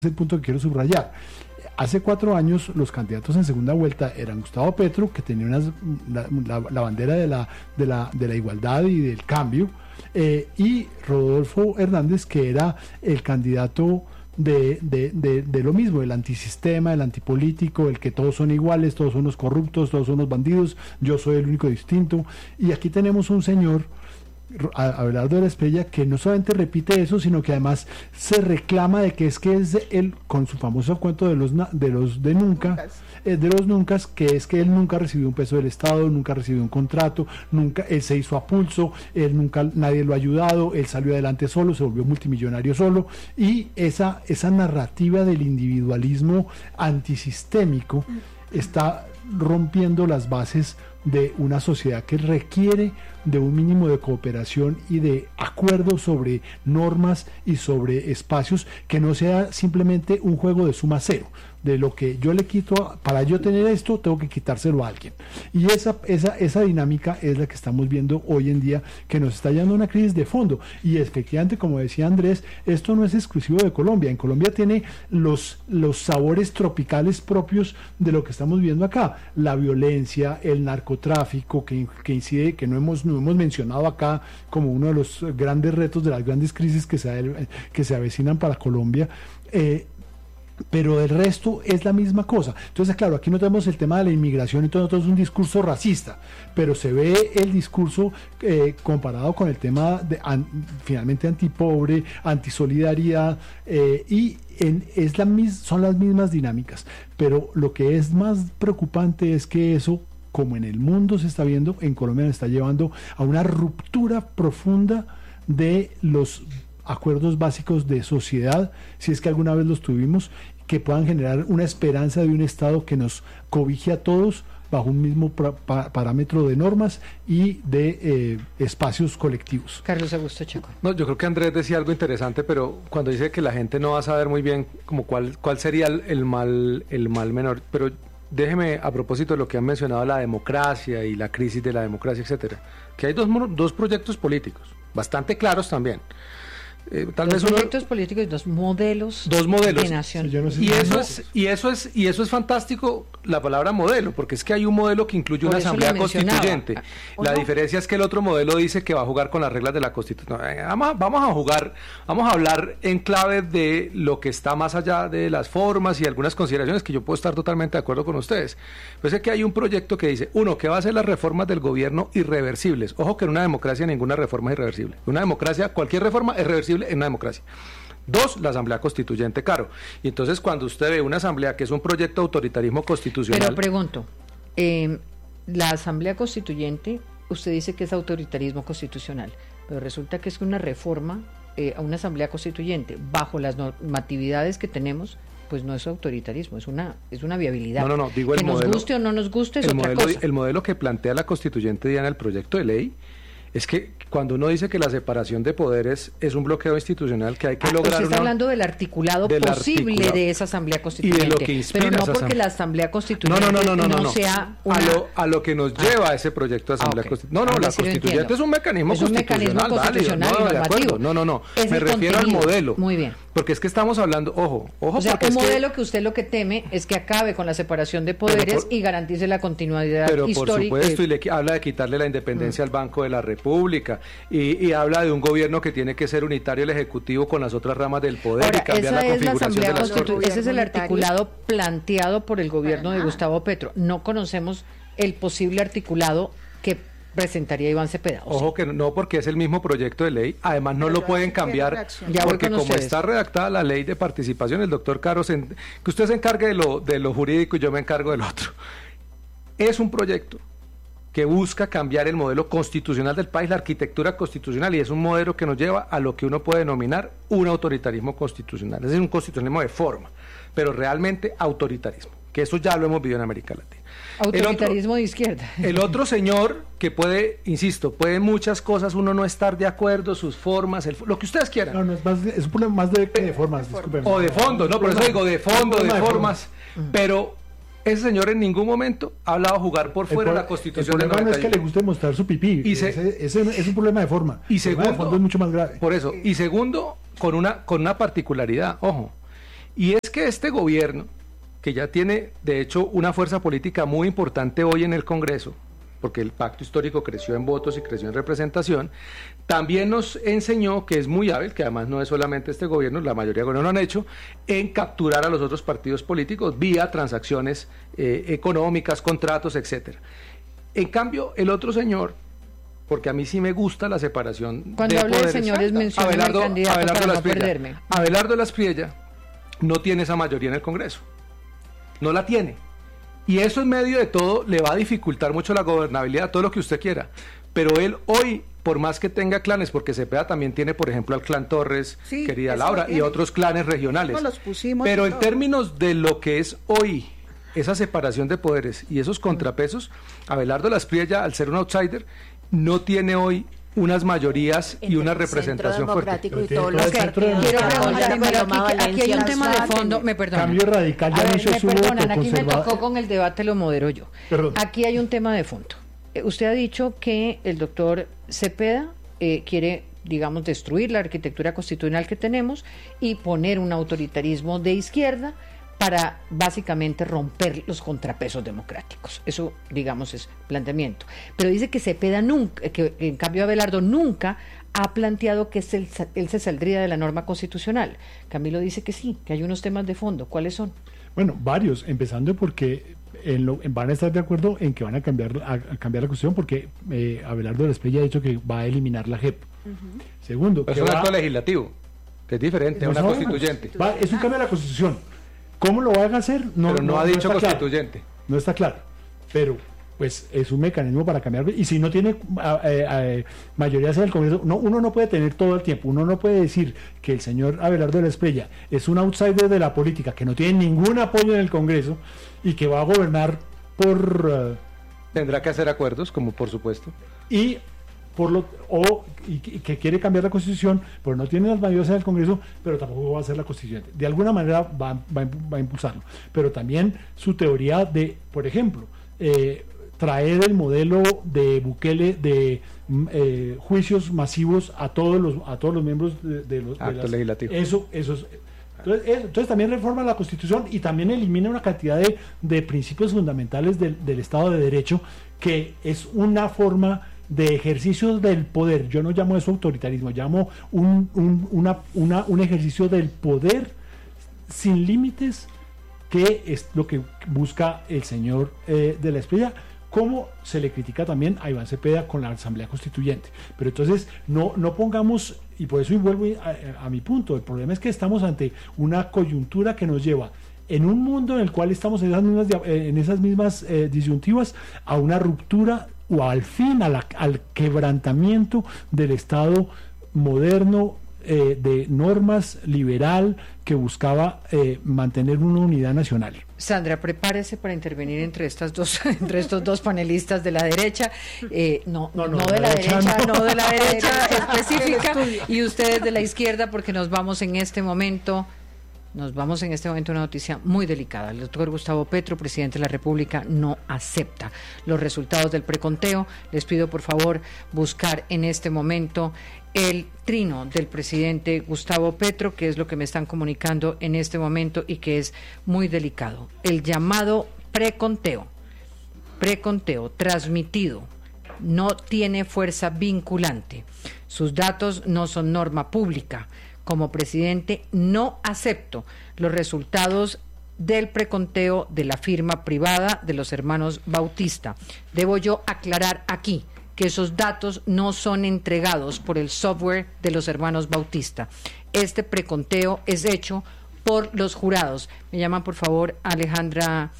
el punto que quiero subrayar. Hace 4 años los candidatos en segunda vuelta eran Gustavo Petro, que tenía la bandera de la igualdad y del cambio, y Rodolfo Hernández, que era el candidato de lo mismo, el antisistema, el antipolítico, el que todos son iguales, todos son los corruptos, todos son los bandidos, yo soy el único distinto. Y aquí tenemos un señor, Abelardo de la Espriella, que no solamente repite eso, sino que además se reclama de que es él, con su famoso cuento de los nunca, que es que él nunca recibió un peso del Estado, nunca recibió un contrato, nunca, él se hizo a pulso, nadie lo ha ayudado, él salió adelante solo, se volvió multimillonario solo, y esa narrativa del individualismo antisistémico está rompiendo las bases de una sociedad que requiere de un mínimo de cooperación y de acuerdo sobre normas y sobre espacios, que no sea simplemente un juego de suma cero, de lo que yo le quito, para yo tener esto tengo que quitárselo a alguien. Y esa dinámica es la que estamos viendo hoy en día, que nos está llevando a una crisis de fondo. Y efectivamente, como decía Andrés, esto no es exclusivo de Colombia. En Colombia tiene los sabores tropicales propios de lo que estamos viendo acá: la violencia, el narcotráfico, que incide, que no hemos mencionado acá como uno de los grandes retos, de las grandes crisis que se avecinan para Colombia. Pero el resto es la misma cosa. Entonces, claro, aquí no tenemos el tema de la inmigración, entonces es un discurso racista, pero se ve el discurso comparado con el tema finalmente antipobre, antisolidaridad, son las mismas dinámicas. Pero lo que es más preocupante es que eso, como en el mundo se está viendo, en Colombia nos está llevando a una ruptura profunda de los acuerdos básicos de sociedad, si es que alguna vez los tuvimos, que puedan generar una esperanza de un Estado que nos cobije a todos bajo un mismo parámetro de normas y de espacios colectivos. Carlos Augusto Chacón. No, yo creo que Andrés decía algo interesante, pero cuando dice que la gente no va a saber muy bien como cuál sería el mal menor, pero déjeme, a propósito de lo que han mencionado, la democracia y la crisis de la democracia, etcétera, que hay dos proyectos políticos bastante claros también. Dos proyectos políticos y dos modelos de nación. Y eso es fantástico, la palabra modelo, porque es que hay un modelo que incluye una asamblea constituyente. La diferencia es que el otro modelo dice que va a jugar con las reglas de la Constitución. Vamos a hablar en clave de lo que está más allá de las formas y algunas consideraciones que yo puedo estar totalmente de acuerdo con ustedes. Pues es que hay un proyecto que dice, uno, que va a hacer las reformas del gobierno irreversibles. Ojo, que en una democracia ninguna reforma es irreversible. En una democracia cualquier reforma es reversible en una democracia. 2, la asamblea constituyente, Caro. Y entonces cuando usted ve una asamblea que es un proyecto de autoritarismo constitucional... Pero pregunto, la asamblea constituyente, usted dice que es autoritarismo constitucional, pero resulta que es una reforma a una asamblea constituyente bajo las normatividades que tenemos, pues no es autoritarismo, es una viabilidad. No, digo que nos guste o no nos guste es otra cosa. El modelo que plantea la constituyente, Diana, el proyecto de ley, es que cuando uno dice que la separación de poderes es un bloqueo institucional que hay que lograr... Usted está hablando del articulado posible de esa asamblea constituyente, y de lo que inspira, pero no porque la asamblea constituyente no sea a lo que nos lleva a ese proyecto de asamblea constituyente. La constituyente es un mecanismo constitucional válido, de acuerdo. Me refiero al modelo. Muy bien. Porque es que estamos hablando, ojo, o sea, un modelo que usted lo que teme es que acabe con la separación de poderes y garantice la continuidad histórica. Pero por supuesto, y habla de quitarle la independencia al Banco de la República, y habla de un gobierno que tiene que ser unitario el Ejecutivo con las otras ramas del poder. Ahora, y cambiar la configuración de las Cortes. Ese es el articulado planteado por el gobierno de Gustavo Petro. No conocemos el posible articulado que presentaría Iván Cepeda. Ojo que no, porque es el mismo proyecto de ley. Además no lo pueden cambiar, porque como está redactada la ley de participación, el doctor Caro, que usted se encargue de lo jurídico y yo me encargo del otro. Es un proyecto que busca cambiar el modelo constitucional del país, la arquitectura constitucional, y es un modelo que nos lleva a lo que uno puede denominar un autoritarismo constitucional. Es decir, un constitucionalismo de forma, pero realmente autoritarismo, que eso ya lo hemos vivido en América Latina. Autoritarismo de izquierda. El otro señor que puede, insisto, puede muchas cosas, uno no estar de acuerdo, sus formas, lo que ustedes quieran. No, es un problema más de formas, discúlpenme. O de fondo, no, por eso digo de fondo, de formas, pero ese señor en ningún momento ha hablado de jugar por fuera de la Constitución del 91. El problema no es que le guste mostrar su pipí, ese es un problema de forma. Y segundo, de fondo es mucho más grave. Por eso, y segundo, con una particularidad, ojo, Y es que este gobierno, que ya tiene de hecho una fuerza política muy importante hoy en el Congreso, porque el pacto histórico creció en votos y creció en representación, también nos enseñó que es muy hábil, que además no es solamente este gobierno, la mayoría de gobiernos lo han hecho, en capturar a los otros partidos políticos vía transacciones económicas, contratos, etcétera. En cambio, el otro señor, porque a mí sí me gusta la separación cuando de hable poderes, de señores, menciona al candidato para no perderme. Abelardo de la Espriella no tiene esa mayoría en el Congreso, no la tiene. Y eso en medio de todo le va a dificultar mucho la gobernabilidad, todo lo que usted quiera. Pero él hoy, por más que tenga clanes, porque Cepeda también tiene, por ejemplo, al clan Torres, sí, querida Laura, y otros clanes regionales. No los pusimos. Pero en términos de lo que es hoy esa separación de poderes y esos contrapesos, Abelardo de la Espriella, al ser un outsider, no tiene hoy unas mayorías y una representación fuerte. Y todo lo que quiero preguntar, pero aquí hay un tema de fondo, me perdonan. Cambio Radical ya me perdonan, aquí me tocó con el debate, lo modero yo. Perdón. Aquí hay un tema de fondo. Usted ha dicho que el doctor Cepeda quiere, digamos, destruir la arquitectura constitucional que tenemos y poner un autoritarismo de izquierda para básicamente romper los contrapesos democráticos. Eso, digamos, es planteamiento. Pero dice que Cepeda nunca, que en cambio Abelardo nunca ha planteado que él se saldría de la norma constitucional. Camilo dice que sí, que hay unos temas de fondo. ¿Cuáles son? Bueno, varios, empezando porque van a estar de acuerdo en que van a cambiar la Constitución, porque Abelardo de la Espriella ha dicho que va a eliminar la JEP. Segundo, es un acto legislativo, que es diferente a una constituyente. Es un cambio de la Constitución. ¿Cómo lo van a hacer? Pero no ha dicho constituyente. Claro. No está claro. Pero, pues, es un mecanismo para cambiar. Y si no tiene mayoría en el Congreso, uno no puede tener todo el tiempo. Uno no puede decir que el señor Abelardo de la Espriella es un outsider de la política, que no tiene ningún apoyo en el Congreso y que va a gobernar por... Tendrá que hacer acuerdos, como por supuesto. Y que quiere cambiar la Constitución, pero no tiene las mayorías en el Congreso, pero tampoco va a ser la Constituyente. De alguna manera va a impulsarlo. Pero también su teoría de, por ejemplo, traer el modelo de Bukele de juicios masivos a todos los miembros de los actos legislativos. Eso es. Entonces también reforma la Constitución y también elimina una cantidad de principios fundamentales del Estado de Derecho, que es una forma de ejercicio del poder. Yo no llamo eso autoritarismo, llamo un ejercicio del poder sin límites, que es lo que busca el señor de la Espriella, como se le critica también a Iván Cepeda con la Asamblea Constituyente. Pero entonces no pongamos, y por eso vuelvo a mi punto, el problema es que estamos ante una coyuntura que nos lleva, en un mundo en el cual estamos en esas mismas disyuntivas, a una ruptura o al fin al quebrantamiento del Estado moderno de normas liberal que buscaba mantener una unidad nacional. Sandra, prepárese para intervenir entre estos dos panelistas de la derecha, no de la derecha específica, y ustedes de la izquierda, porque nos vamos en este momento a una noticia muy delicada. El doctor Gustavo Petro, presidente de la República, no acepta los resultados del preconteo. Les pido por favor buscar en este momento el trino del presidente Gustavo Petro, que es lo que me están comunicando en este momento y que es muy delicado. El llamado preconteo transmitido no tiene fuerza vinculante. Sus datos no son norma pública. Como presidente no acepto los resultados del preconteo de la firma privada de los hermanos Bautista. Debo yo aclarar aquí que esos datos no son entregados por el software de los hermanos Bautista. Este preconteo es hecho por los jurados. Me llaman por favor Alejandra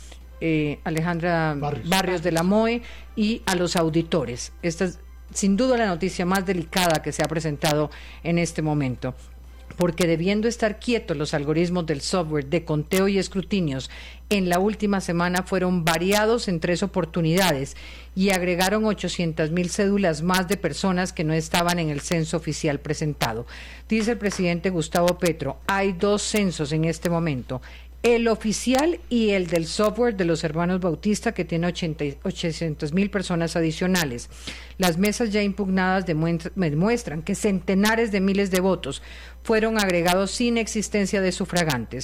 Barrios de la MOE y a los auditores. Esta es sin duda la noticia más delicada que se ha presentado en este momento, porque debiendo estar quietos los algoritmos del software de conteo y escrutinios, en la última semana fueron variados en 3 oportunidades y agregaron 800,000 cédulas más de personas que no estaban en el censo oficial presentado. Dice el presidente Gustavo Petro, hay 2 censos en este momento, el oficial y el del software de los hermanos Bautista, que tiene 800,000 personas adicionales. Las mesas ya impugnadas demuestran que centenares de miles de votos fueron agregados sin existencia de sufragantes.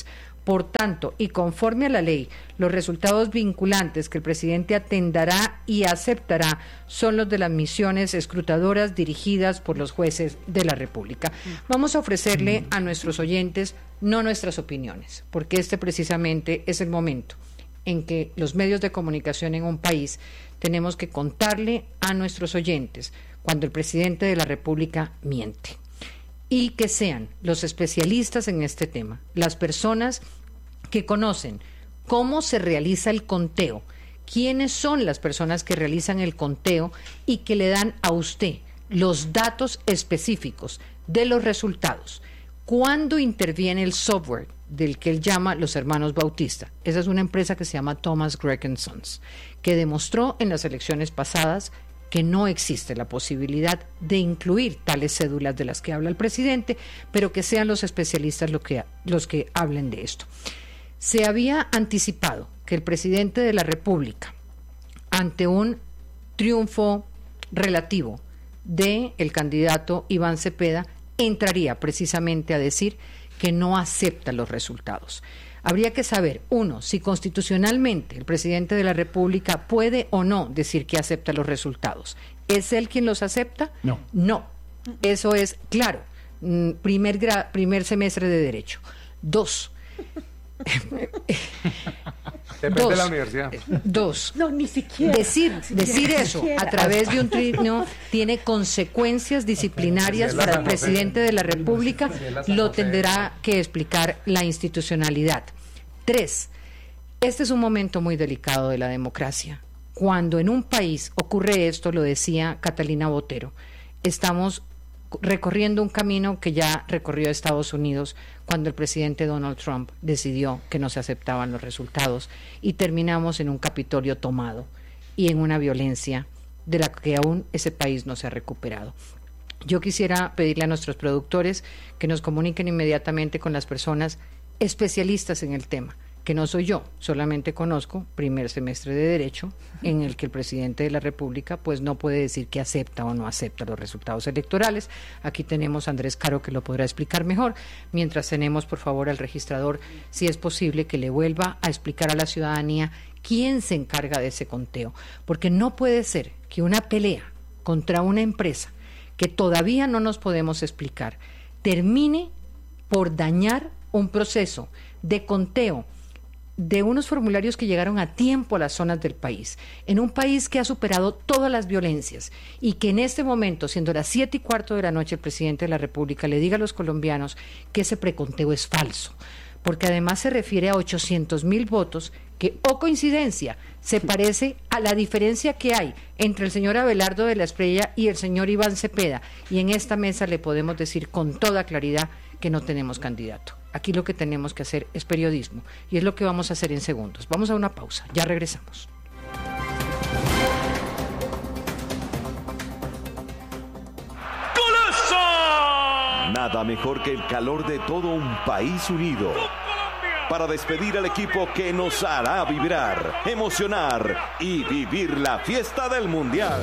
Por tanto, y conforme a la ley, los resultados vinculantes que el presidente atenderá y aceptará son los de las misiones escrutadoras dirigidas por los jueces de la República. Vamos a ofrecerle a nuestros oyentes no nuestras opiniones, porque este precisamente es el momento en que los medios de comunicación en un país tenemos que contarle a nuestros oyentes cuando el presidente de la República miente. Y que sean los especialistas en este tema, las personas que conocen cómo se realiza el conteo, quiénes son las personas que realizan el conteo y que le dan a usted los datos específicos de los resultados. ¿Cuándo interviene el software del que él llama los hermanos Bautista? Esa es una empresa que se llama Thomas Gregg & Sons, que demostró en las elecciones pasadas que no existe la posibilidad de incluir tales cédulas de las que habla el presidente, pero que sean los especialistas los que hablen de esto. Se había anticipado que el presidente de la República, ante un triunfo relativo del candidato Iván Cepeda, entraría precisamente a decir que no acepta los resultados. Habría que saber, uno, si constitucionalmente el presidente de la República puede o no decir que acepta los resultados. ¿Es él quien los acepta? No. No. Eso es claro. Primer semestre de Derecho. Dos. Depende de la universidad. Dos. No, ni siquiera. Decir eso a través de un trino tiene consecuencias disciplinarias para el presidente de la República. Lo tendrá que explicar la institucionalidad. 3. Este es un momento muy delicado de la democracia. Cuando en un país ocurre esto, lo decía Catalina Botero, estamos recorriendo un camino que ya recorrió Estados Unidos cuando el presidente Donald Trump decidió que no se aceptaban los resultados y terminamos en un Capitolio tomado y en una violencia de la que aún ese país no se ha recuperado. Yo quisiera pedirle a nuestros productores que nos comuniquen inmediatamente con las personas especialistas en el tema, que no soy yo, solamente conozco primer semestre de Derecho, en el que el presidente de la República pues no puede decir que acepta o no acepta los resultados electorales. Aquí tenemos a Andrés Caro, que lo podrá explicar mejor, mientras tenemos por favor al registrador, si es posible que le vuelva a explicar a la ciudadanía quién se encarga de ese conteo, porque no puede ser que una pelea contra una empresa que todavía no nos podemos explicar termine por dañar un proceso de conteo de unos formularios que llegaron a tiempo a las zonas del país, en un país que ha superado todas las violencias y que en este momento, siendo las 7:15 de la noche, el presidente de la República le diga a los colombianos que ese preconteo es falso, porque además se refiere a 800,000 votos que, oh coincidencia, se parece a la diferencia que hay entre el señor Abelardo de la Espriella y el señor Iván Cepeda, y en esta mesa le podemos decir con toda claridad que no tenemos candidato. Aquí lo que tenemos que hacer es periodismo y es lo que vamos a hacer en segundos. Vamos a una pausa, ya regresamos. ¡Golazo! Nada mejor que el calor de todo un país unido para despedir al equipo que nos hará vibrar, emocionar y vivir la fiesta del Mundial.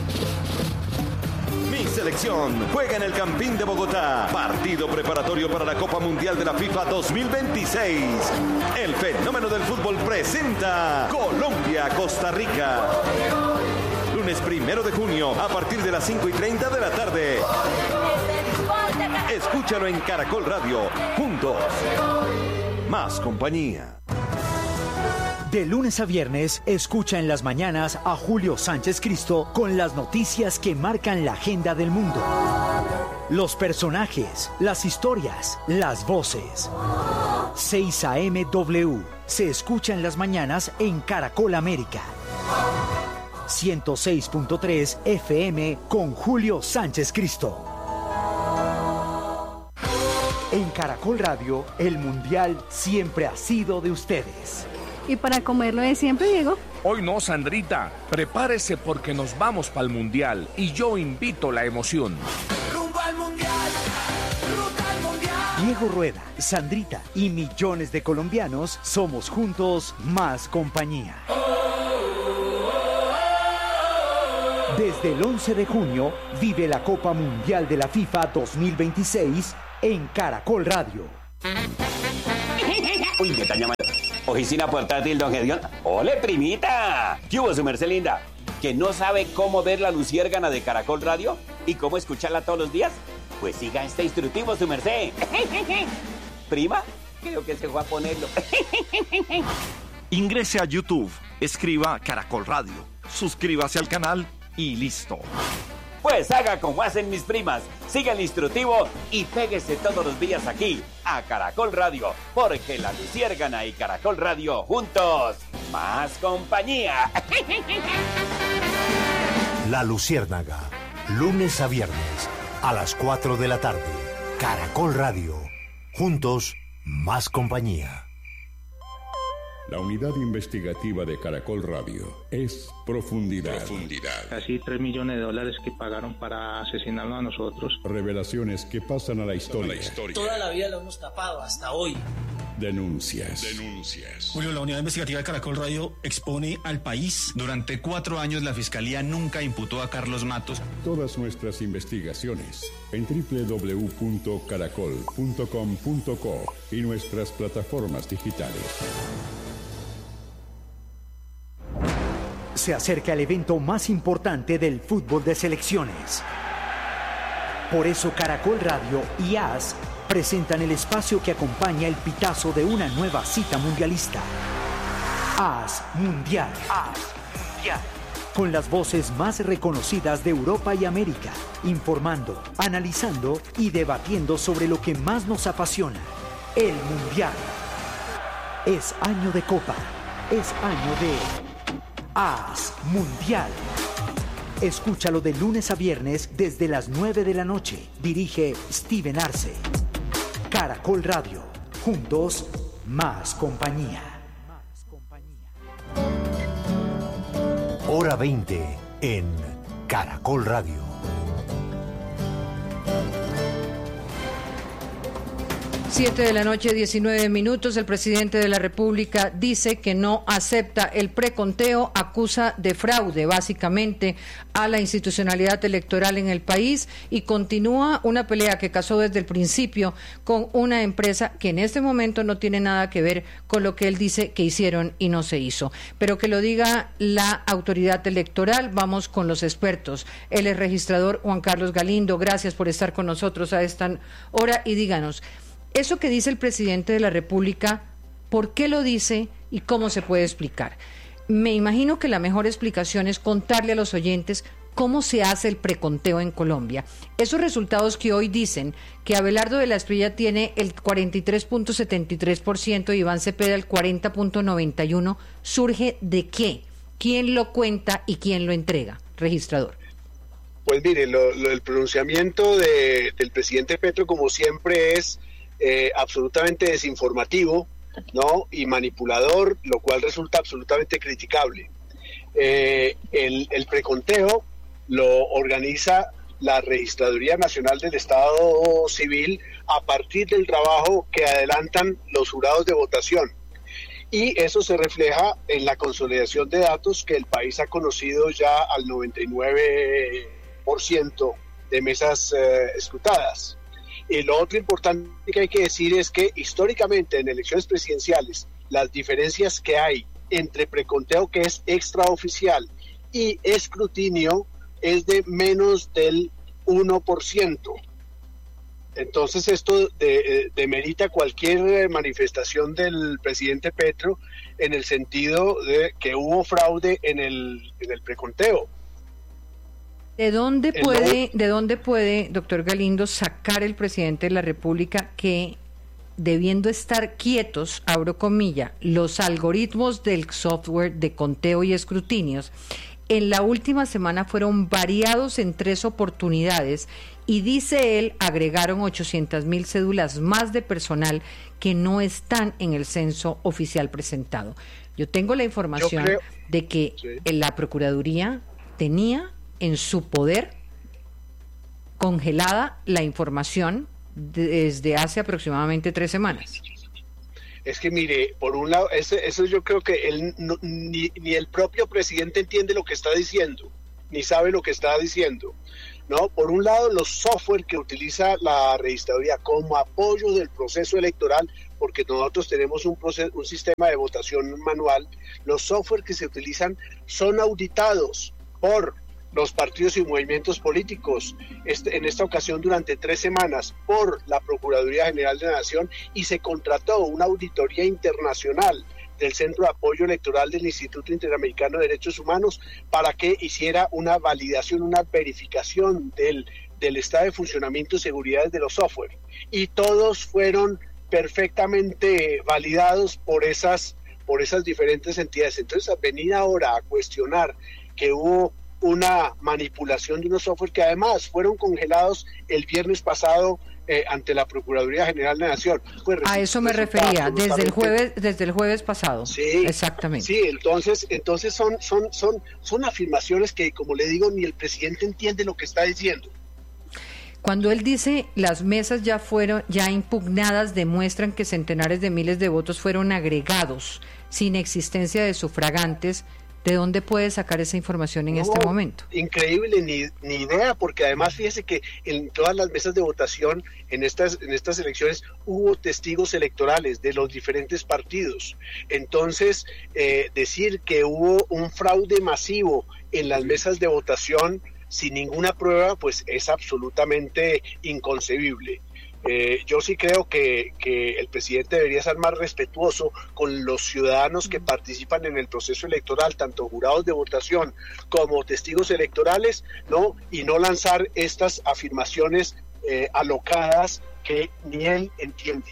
Mi selección juega en el Campín de Bogotá. Partido preparatorio para la Copa Mundial de la FIFA 2026. El fenómeno del fútbol presenta Colombia-Costa Rica. Lunes 1 de junio a partir de las 5:30 de la tarde. Escúchalo en Caracol Radio. Juntos. Más compañía. De lunes a viernes, escucha en las mañanas a Julio Sánchez Cristo con las noticias que marcan la agenda del mundo. Los personajes, las historias, las voces. 6 a.m. W. Se escucha en las mañanas en Caracol América. 106.3 FM con Julio Sánchez Cristo. En Caracol Radio, el Mundial siempre ha sido de ustedes. ¿Y para comerlo de siempre, Diego? Hoy no, Sandrita. Prepárese porque nos vamos para el Mundial y yo invito la emoción. ¡Rumbo al Mundial! ¡Ruta al Mundial! Diego Rueda, Sandrita y millones de colombianos somos juntos más compañía. Desde el 11 de junio vive la Copa Mundial de la FIFA 2026 en Caracol Radio. Uy, me está llamando. Oficina portátil, don Gedión. ¡Ole, primita! ¿Qué hubo, su merced linda? ¿Que no sabe cómo ver la luciérgana de Caracol Radio? ¿Y cómo escucharla todos los días? Pues siga este instructivo, su merced. ¿Prima? Creo que se fue a ponerlo. Ingrese a YouTube, escriba Caracol Radio, suscríbase al canal y listo. Pues haga como hacen mis primas, siga el instructivo y péguese todos los días aquí, a Caracol Radio, porque la luciérgana y Caracol Radio juntos, más compañía. La Luciérnaga, lunes a viernes, a las 4 de la tarde. Caracol Radio, juntos, más compañía. La unidad investigativa de Caracol Radio es Profundidad. Casi $3 millones que pagaron para asesinarnos a nosotros. Revelaciones que pasan a la historia. Toda la vida lo hemos tapado, hasta hoy. Denuncias. Julio, la unidad investigativa de Caracol Radio expone al país. Durante 4 años la Fiscalía nunca imputó a Carlos Matos. Todas nuestras investigaciones en www.caracol.com.co y nuestras plataformas digitales. Se acerca el evento más importante del fútbol de selecciones. Por eso Caracol Radio y AS presentan el espacio que acompaña el pitazo de una nueva cita mundialista. AS Mundial. Con las voces más reconocidas de Europa y América, informando, analizando y debatiendo sobre lo que más nos apasiona, el Mundial. Es año de Copa, es año de AS Mundial. Escúchalo de lunes a viernes desde las 9 de la noche. Dirige Steven Arce. Caracol Radio. Juntos, más compañía. Hora 20 en Caracol Radio. 7 de la noche, 19 minutos. El presidente de la República dice que no acepta el preconteo, acusa de fraude básicamente a la institucionalidad electoral en el país y continúa una pelea que casó desde el principio con una empresa que en este momento no tiene nada que ver con lo que él dice que hicieron y no se hizo. Pero que lo diga la autoridad electoral. Vamos con los expertos. Él es registrador Juan Carlos Galindo. Gracias por estar con nosotros a esta hora y díganos, eso que dice el presidente de la República, ¿por qué lo dice y cómo se puede explicar? Me imagino que la mejor explicación es contarle a los oyentes cómo se hace el preconteo en Colombia. Esos resultados que hoy dicen que Abelardo de la Espriella tiene el 43.73% y Iván Cepeda el 40.91%, ¿surge de qué? ¿Quién lo cuenta y quién lo entrega? Registrador. Pues mire, el pronunciamiento del presidente Petro, como siempre, es absolutamente desinformativo, ¿no? Y manipulador, lo cual resulta absolutamente criticable. El preconteo lo organiza la Registraduría Nacional del Estado Civil a partir del trabajo que adelantan los jurados de votación. Y eso se refleja en la consolidación de datos que el país ha conocido ya al 99% de mesas escrutadas. Y lo otro importante que hay que decir es que históricamente en elecciones presidenciales las diferencias que hay entre preconteo, que es extraoficial, y escrutinio es de menos del 1%. Entonces esto demerita cualquier manifestación del presidente Petro en el sentido de que hubo fraude en el preconteo. ¿De dónde puede, doctor Galindo, sacar el presidente de la República que, debiendo estar quietos, abro comilla, los algoritmos del software de conteo y escrutinios, en la última semana fueron variados en 3 oportunidades y, dice él, agregaron 800,000 cédulas más de personal que no están en el censo oficial presentado? Yo tengo la información de que la Procuraduría tenía en su poder congelada la información desde hace aproximadamente 3 semanas. Es que mire, por un lado, eso yo creo que él ni el propio presidente entiende lo que está diciendo, ni sabe lo que está diciendo, ¿no? Por un lado, los software que utiliza la registraduría como apoyo del proceso electoral, porque nosotros tenemos un sistema de votación manual. Los software que se utilizan son auditados por los partidos y movimientos políticos, en esta ocasión durante 3 semanas, por la Procuraduría General de la Nación, y se contrató una auditoría internacional del Centro de Apoyo Electoral del Instituto Interamericano de Derechos Humanos para que hiciera una validación, una verificación del estado de funcionamiento y seguridad de los software. Y todos fueron perfectamente validados por esas diferentes entidades. Entonces, venir ahora a cuestionar que hubo una manipulación de unos software que además fueron congelados el viernes pasado ante la Procuraduría General de la Nación. Pues a eso me refería, desde el jueves pasado. Sí, exactamente. Sí, entonces son afirmaciones que, como le digo, ni el presidente entiende lo que está diciendo. Cuando él dice las mesas ya impugnadas demuestran que centenares de miles de votos fueron agregados sin existencia de sufragantes, ¿de dónde puede sacar esa información en este momento? Increíble, ni idea, porque además fíjese que en todas las mesas de votación en estas elecciones hubo testigos electorales de los diferentes partidos. Entonces, decir que hubo un fraude masivo en las mesas de votación sin ninguna prueba, pues es absolutamente inconcebible. Yo sí creo que el presidente debería ser más respetuoso con los ciudadanos que participan en el proceso electoral, tanto jurados de votación como testigos electorales, ¿no? Y no lanzar estas afirmaciones alocadas que ni él entiende.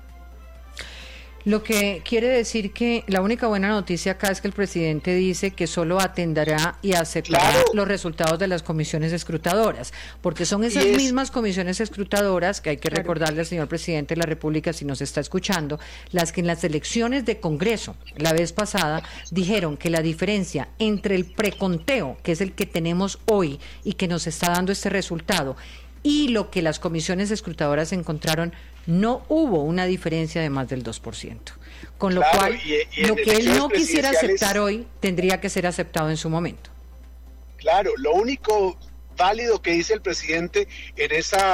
Lo que quiere decir que la única buena noticia acá es que el presidente dice que solo atenderá y aceptará los resultados de las comisiones escrutadoras, porque son esas mismas comisiones escrutadoras, que hay que recordarle al señor presidente de la República, si nos está escuchando, las que en las elecciones de Congreso la vez pasada dijeron que la diferencia entre el preconteo, que es el que tenemos hoy y que nos está dando este resultado, y lo que las comisiones escrutadoras encontraron, no hubo una diferencia de más del 2%. Con lo cual, lo que él no quisiera aceptar hoy, tendría que ser aceptado en su momento. Claro, lo único válido que dice el presidente en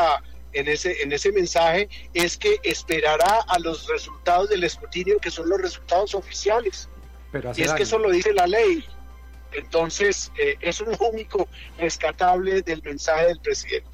ese mensaje es que esperará a los resultados del escrutinio, que son los resultados oficiales. Y es que eso lo dice la ley. Entonces, eso es lo único rescatable del mensaje del presidente.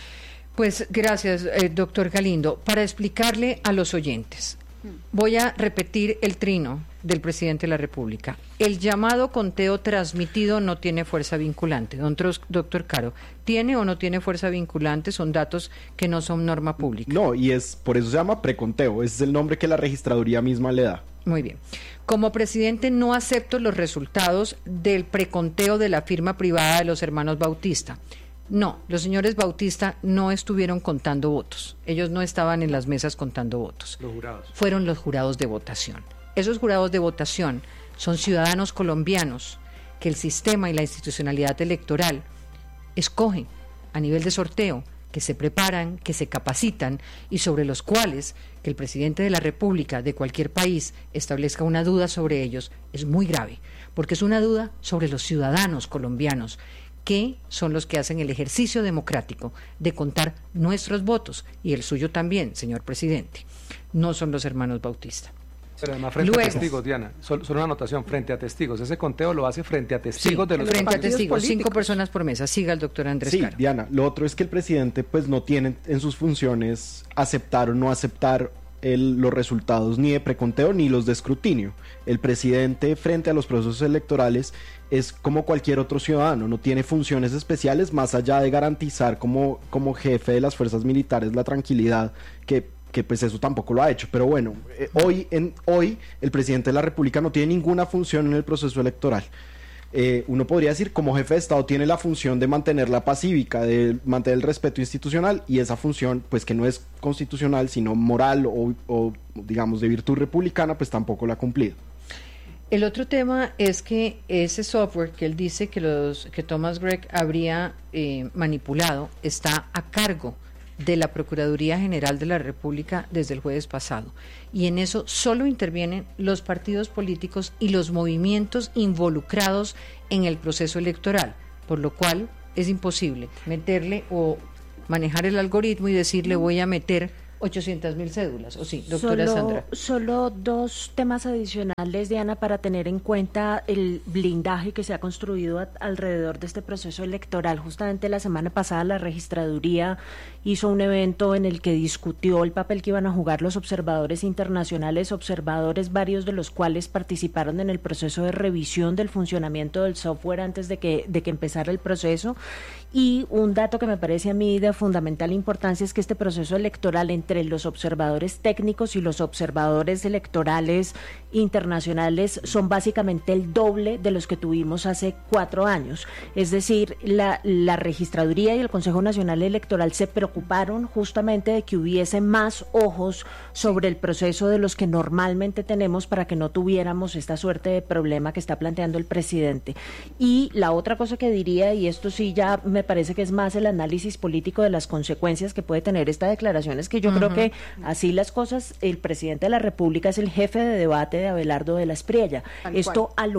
Pues gracias, doctor Galindo. Para explicarle a los oyentes, voy a repetir el trino del presidente de la República. El llamado conteo transmitido no tiene fuerza vinculante. Doctor Caro, ¿tiene o no tiene fuerza vinculante? Son datos que no son norma pública. No, y por eso se llama preconteo. Ese es el nombre que la registraduría misma le da. Muy bien. Como presidente no acepto los resultados del preconteo de la firma privada de los hermanos Bautista. No, los señores Bautista no estuvieron contando votos. Ellos no estaban en las mesas contando votos. Los jurados. Fueron los jurados de votación. Esos jurados de votación son ciudadanos colombianos que el sistema y la institucionalidad electoral escogen a nivel de sorteo, que se preparan, que se capacitan y sobre los cuales que el presidente de la República de cualquier país establezca una duda sobre ellos es muy grave, porque es una duda sobre los ciudadanos colombianos, que son los que hacen el ejercicio democrático de contar nuestros votos, y el suyo también, señor presidente. No son los hermanos Bautista. Pero además frente a testigos, Diana, solo una anotación, frente a testigos. Ese conteo lo hace frente a testigos de los frente a testigos, políticos. 5 personas por mesa. Siga el doctor Andrés Caro. Diana, lo otro es que el presidente pues no tiene en sus funciones aceptar o no aceptar los resultados ni de preconteo ni los de escrutinio. El presidente frente a los procesos electorales es como cualquier otro ciudadano, no tiene funciones especiales más allá de garantizar como jefe de las fuerzas militares la tranquilidad, que pues eso tampoco lo ha hecho. Pero bueno, hoy el presidente de la República no tiene ninguna función en el proceso electoral. Uno podría decir, como jefe de Estado tiene la función de mantener la paz cívica, de mantener el respeto institucional, y esa función, pues que no es constitucional, sino moral o digamos de virtud republicana, pues tampoco la ha cumplido. El otro tema es que ese software que él dice que Thomas Gregg habría manipulado está a cargo de la Procuraduría General de la República desde el jueves pasado, y en eso solo intervienen los partidos políticos y los movimientos involucrados en el proceso electoral, por lo cual es imposible meterle o manejar el algoritmo y decirle voy a meter 800.000 cédulas, ¿o sí, doctora Sandra? Solo dos temas adicionales, Diana, para tener en cuenta el blindaje que se ha construido alrededor de este proceso electoral. Justamente la semana pasada la registraduría hizo un evento en el que discutió el papel que iban a jugar los observadores internacionales, observadores varios de los cuales participaron en el proceso de revisión del funcionamiento del software antes de que empezara el proceso. Y un dato que me parece a mí de fundamental importancia es que este proceso electoral entre los observadores técnicos y los observadores electorales internacionales son básicamente el doble de los que tuvimos hace 4 años. Es decir, la registraduría y el Consejo Nacional Electoral se preocuparon justamente de que hubiese más ojos sobre el proceso de los que normalmente tenemos para que no tuviéramos esta suerte de problema que está planteando el presidente. Y la otra cosa que diría, y esto sí ya me parece que es más el análisis político de las consecuencias que puede tener esta declaración, es que yo creo que así las cosas, el presidente de la República es el jefe de debate de Abelardo de la Espriella. Esto al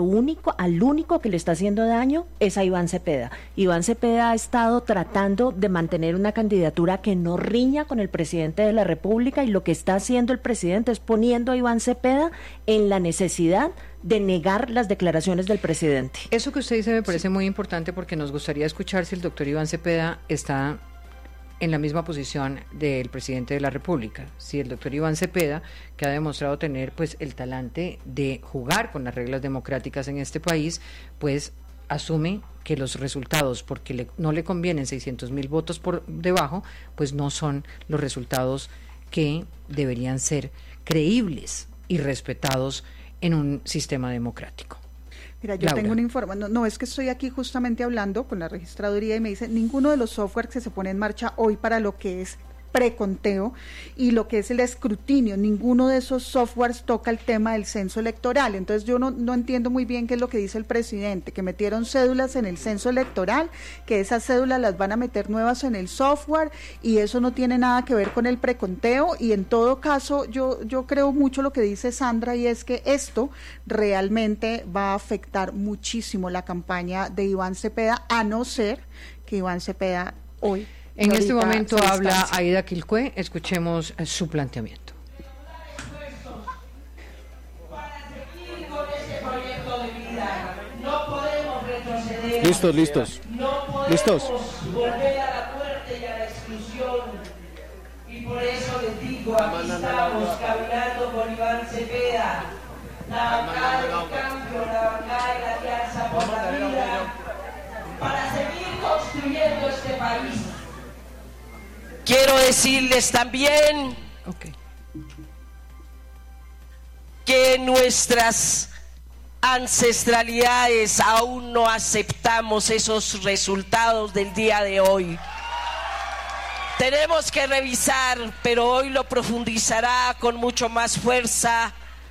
único que le está haciendo daño es a Iván Cepeda. Iván Cepeda ha estado tratando de mantener una candidatura que no riña con el presidente de la República, y lo que está haciendo el presidente es poniendo a Iván Cepeda en la necesidad de negar las declaraciones del presidente. Eso que usted dice me parece muy importante, porque nos gustaría escuchar si el doctor Iván Cepeda está en la misma posición del presidente de la República. Si el doctor Iván Cepeda, que ha demostrado tener pues el talante de jugar con las reglas democráticas en este país, pues asume que los resultados, porque no le convienen 600.000 votos por debajo, pues no son los resultados que deberían ser creíbles y respetados en un sistema democrático. Mira, yo tengo una información, no, es que estoy aquí justamente hablando con la registraduría y me dice, ninguno de los softwares que se pone en marcha hoy para lo que es preconteo y lo que es el escrutinio, ninguno de esos softwares toca el tema del censo electoral. Entonces yo no entiendo muy bien qué es lo que dice el presidente, que metieron cédulas en el censo electoral, que esas cédulas las van a meter nuevas en el software, y eso no tiene nada que ver con el preconteo. Y en todo caso yo creo mucho lo que dice Sandra, y es que esto realmente va a afectar muchísimo la campaña de Iván Cepeda, a no ser que Iván Cepeda hoy... En este momento habla Aida Quilcue, escuchemos su planteamiento. Listos. No podemos volver a la muerte y a la exclusión. Y por eso les digo, aquí estamos caminando con Iván Cepeda, la bancada del cambio, la bancada de la Alianza por la Vida, para seguir construyendo este país. Quiero decirles también que nuestras ancestralidades aún no aceptamos esos resultados del día de hoy. Tenemos que revisar, pero hoy lo profundizará con mucho más fuerza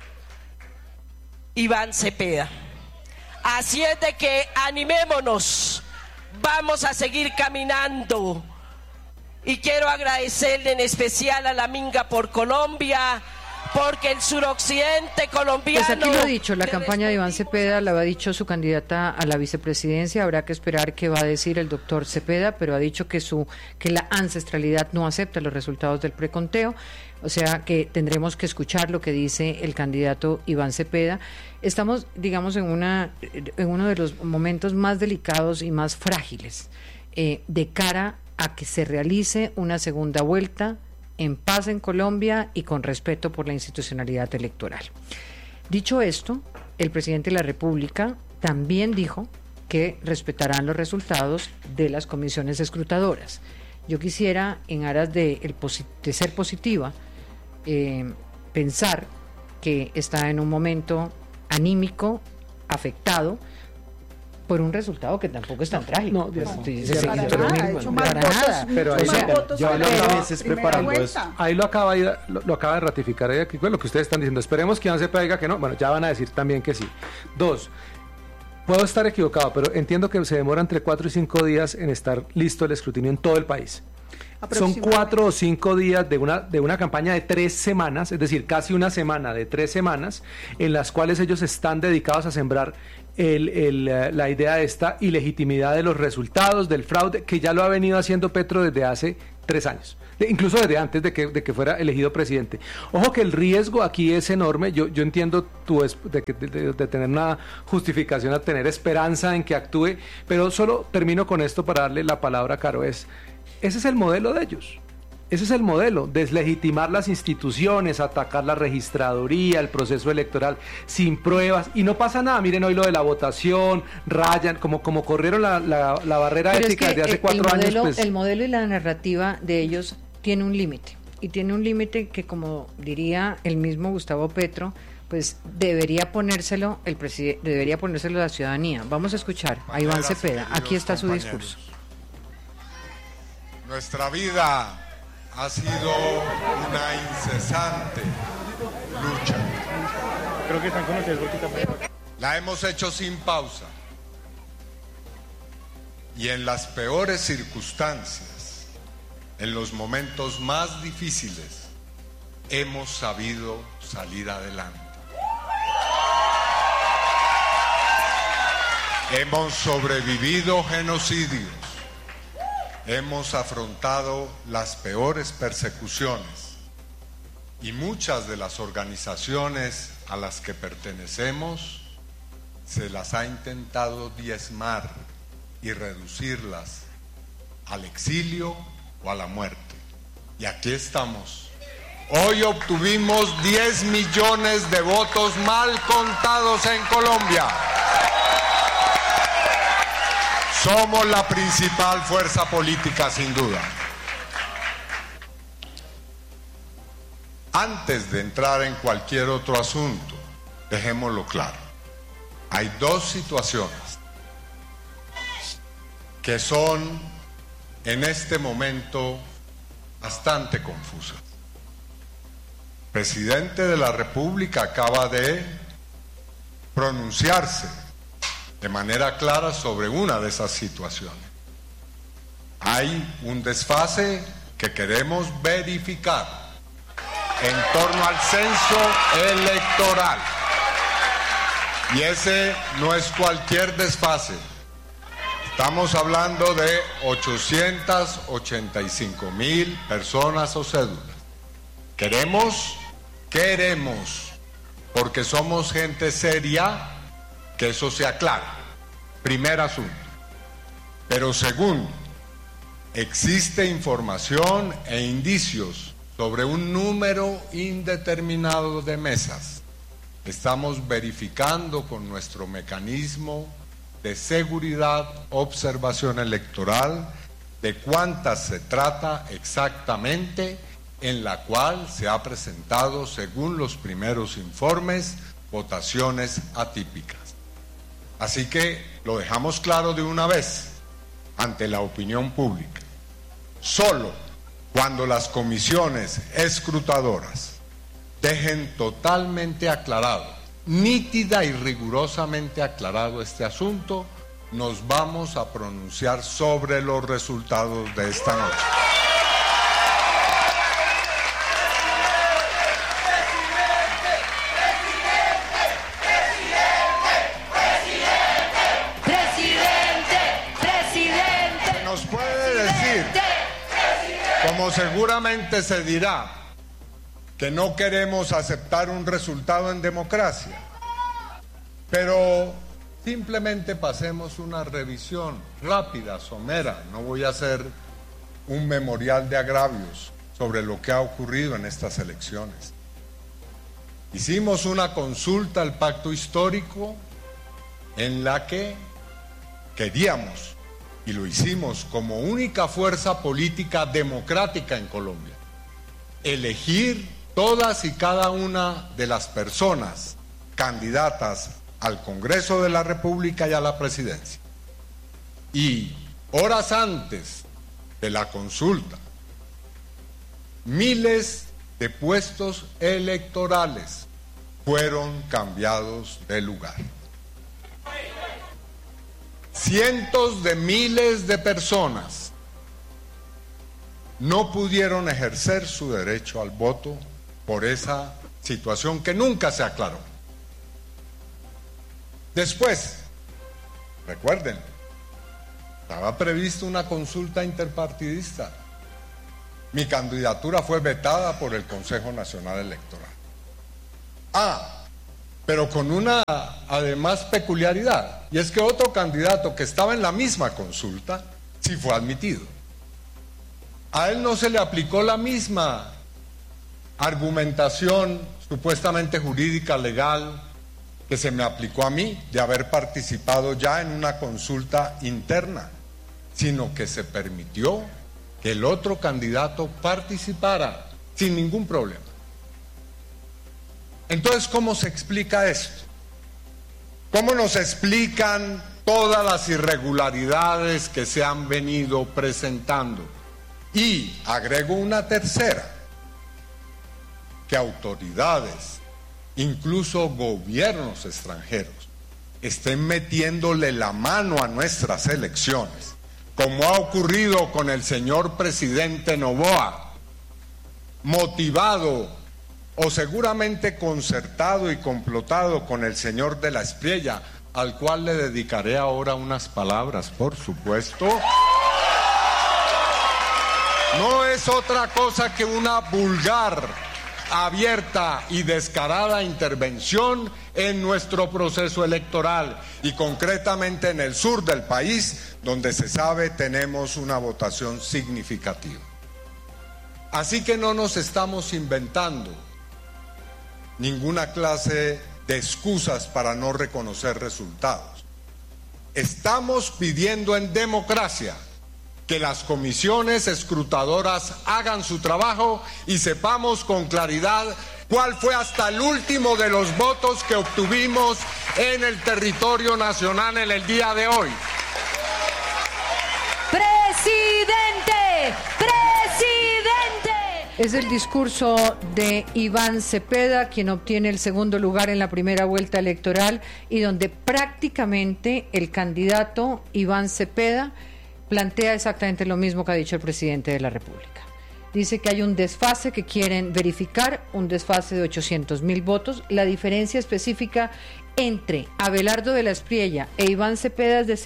Iván Cepeda. Así es de que animémonos, vamos a seguir caminando. Y quiero agradecerle en especial a la Minga por Colombia, porque el suroccidente colombiano... Pues aquí lo ha dicho, la campaña de Iván Cepeda, la ha dicho su candidata a la vicepresidencia, habrá que esperar qué va a decir el doctor Cepeda, pero ha dicho que la ancestralidad no acepta los resultados del preconteo, o sea que tendremos que escuchar lo que dice el candidato Iván Cepeda. Estamos, digamos, en uno de los momentos más delicados y más frágiles de cara a que se realice una segunda vuelta en paz en Colombia y con respeto por la institucionalidad electoral. Dicho esto, el presidente de la República también dijo que respetarán los resultados de las comisiones escrutadoras. Yo quisiera, en aras de ser positiva, pensar que está en un momento anímico, afectado, por un resultado que tampoco es tan trágico. Para nada. Pero ahí lo acaba de ratificar lo que ustedes están diciendo. Esperemos que Iván Cepeda diga que no. Bueno, ya van a decir también que sí. 2, puedo estar equivocado, pero entiendo que se demora entre 4 y 5 días en estar listo el escrutinio en todo el país. Son 4 o 5 días de una campaña de 3 semanas, es decir, casi una semana de 3 semanas, en las cuales ellos están dedicados a sembrar la idea de esta ilegitimidad de los resultados, del fraude, que ya lo ha venido haciendo Petro desde hace 3 años. Incluso desde antes de que fuera elegido presidente. Ojo que el riesgo aquí es enorme. Yo entiendo de tener una justificación a tener esperanza en que actúe, pero solo termino con esto para darle la palabra a Caro. Ese es el modelo de ellos. Ese es el modelo, deslegitimar las instituciones, atacar la registraduría, el proceso electoral sin pruebas, y no pasa nada. Miren hoy lo de la votación, rayan, como corrieron la barrera pero ética desde hace 4 años. Pues... El modelo y la narrativa de ellos tiene un límite, y tiene un límite que, como diría el mismo Gustavo Petro, pues debería ponérselo el presidente, debería ponérselo la ciudadanía. Vamos a escuchar a Iván Cepeda, aquí está su discurso. Nuestra vida ha sido una incesante lucha. Creo que están con ustedes porque la hemos hecho sin pausa. Y en las peores circunstancias, en los momentos más difíciles, hemos sabido salir adelante. Hemos sobrevivido genocidios. Hemos afrontado las peores persecuciones y muchas de las organizaciones a las que pertenecemos se las ha intentado diezmar y reducirlas al exilio o a la muerte. Y aquí estamos. Hoy obtuvimos 10 millones de votos mal contados en Colombia. Somos la principal fuerza política, sin duda. Antes de entrar en cualquier otro asunto, dejémoslo claro. Hay 2 situaciones que son en este momento bastante confusas. El presidente de la República acaba de pronunciarse de manera clara sobre una de esas situaciones. Hay un desfase que queremos verificar en torno al censo electoral. Y ese no es cualquier desfase. Estamos hablando de 885,000 personas o cédulas. Queremos, porque somos gente seria, que eso se aclara. Primer asunto. Pero segundo, existe información e indicios sobre un número indeterminado de mesas. Estamos verificando con nuestro mecanismo de seguridad, observación electoral, de cuántas se trata exactamente, en la cual se ha presentado, según los primeros informes, votaciones atípicas. Así que lo dejamos claro de una vez ante la opinión pública. Solo cuando las comisiones escrutadoras dejen totalmente aclarado, nítida y rigurosamente aclarado este asunto, nos vamos a pronunciar sobre los resultados de esta noche. Como seguramente se dirá que no queremos aceptar un resultado en democracia, pero simplemente pasemos una revisión rápida, somera. No voy a hacer un memorial de agravios sobre lo que ha ocurrido en estas elecciones. Hicimos una consulta al pacto histórico en la que queríamos, y lo hicimos como única fuerza política democrática en Colombia, elegir todas y cada una de las personas candidatas al Congreso de la República y a la presidencia. Y horas antes de la consulta, miles de puestos electorales fueron cambiados de lugar. Cientos de miles de personas no pudieron ejercer su derecho al voto por esa situación que nunca se aclaró. Después, recuerden, estaba prevista una consulta interpartidista. Mi candidatura fue vetada por el Consejo Nacional Electoral. Pero con una, además, peculiaridad, y es que otro candidato que estaba en la misma consulta, sí fue admitido. A él no se le aplicó la misma argumentación supuestamente jurídica, legal, que se me aplicó a mí, de haber participado ya en una consulta interna, sino que se permitió que el otro candidato participara sin ningún problema. Entonces, ¿cómo se explica esto? ¿Cómo nos explican todas las irregularidades que se han venido presentando? Y agrego una tercera, que autoridades, incluso gobiernos extranjeros, estén metiéndole la mano a nuestras elecciones, como ha ocurrido con el señor presidente Noboa, motivado o seguramente concertado y complotado con el señor de la Espriella, al cual le dedicaré ahora unas palabras, por supuesto. No es otra cosa que una vulgar, abierta y descarada intervención en nuestro proceso electoral y concretamente en el sur del país, donde se sabe tenemos una votación significativa. Así que no nos estamos inventando ninguna clase de excusas para no reconocer resultados. Estamos pidiendo en democracia que las comisiones escrutadoras hagan su trabajo y sepamos con claridad cuál fue hasta el último de los votos que obtuvimos en el territorio nacional en el día de hoy. ¡Presidente! Es el discurso de Iván Cepeda, quien obtiene el segundo lugar en la primera vuelta electoral y donde prácticamente el candidato Iván Cepeda plantea exactamente lo mismo que ha dicho el presidente de la República. Dice que hay un desfase que quieren verificar, un desfase de 800,000 votos. La diferencia específica entre Abelardo de la Espriella e Iván Cepeda es de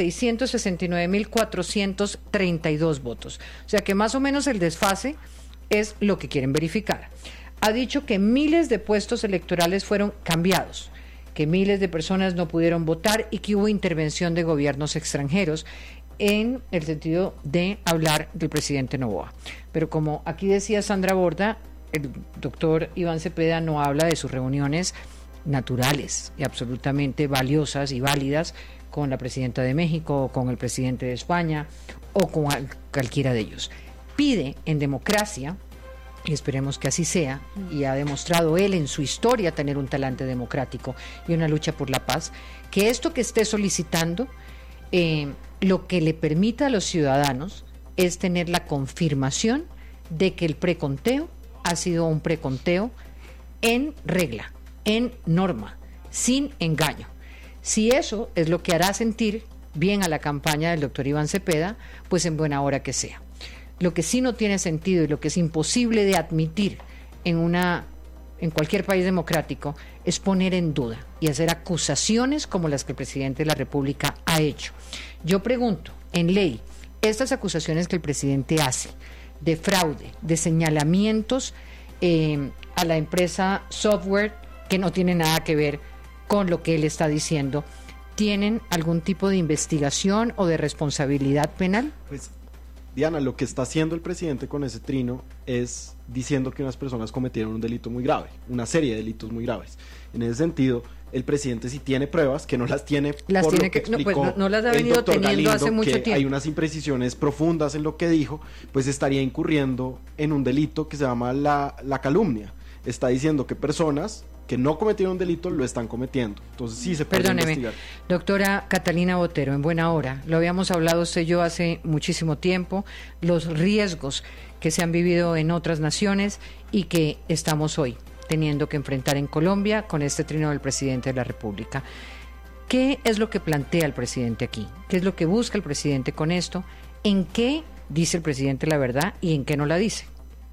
669,432 votos. O sea que más o menos el desfase es lo que quieren verificar. Ha dicho que miles de puestos electorales fueron cambiados, que miles de personas no pudieron votar y que hubo intervención de gobiernos extranjeros en el sentido de hablar del presidente Noboa. Pero como aquí decía Sandra Borda, el doctor Iván Cepeda no habla de sus reuniones naturales y absolutamente valiosas y válidas con la presidenta de México, o con el presidente de España o con cualquiera de ellos. Pide en democracia, y esperemos que así sea, y ha demostrado él en su historia tener un talante democrático y una lucha por la paz, que esto que esté solicitando lo que le permita a los ciudadanos es tener la confirmación de que el preconteo ha sido un preconteo en regla, en norma, sin engaño. Si eso es lo que hará sentir bien a la campaña del doctor Iván Cepeda, pues en buena hora que sea. Lo que sí no tiene sentido y lo que es imposible de admitir en cualquier país democrático es poner en duda y hacer acusaciones como las que el presidente de la República ha hecho. Yo pregunto, en ley, estas acusaciones que el presidente hace de fraude, de señalamientos a la empresa Software que no tiene nada que ver con lo que él está diciendo, ¿tienen algún tipo de investigación o de responsabilidad penal? Pues, Diana, lo que está haciendo el presidente con ese trino es diciendo que unas personas cometieron un delito muy grave, una serie de delitos muy graves. En ese sentido, el presidente sí tiene pruebas, que no las tiene, por lo que explicó no las ha venido teniendo Galindo, hace mucho tiempo. Hay unas imprecisiones profundas en lo que dijo, pues estaría incurriendo en un delito que se llama la calumnia. Está diciendo que personas que no cometieron un delito lo están cometiendo. Entonces sí se puede investigar. Doctora Catalina Botero, en buena hora, lo habíamos hablado usted y yo hace muchísimo tiempo, los riesgos que se han vivido en otras naciones y que estamos hoy teniendo que enfrentar en Colombia con este trino del presidente de la República. ¿Qué es lo que plantea el presidente aquí? ¿Qué es lo que busca el presidente con esto? ¿En qué ¿Dice el presidente la verdad y en qué no la dice?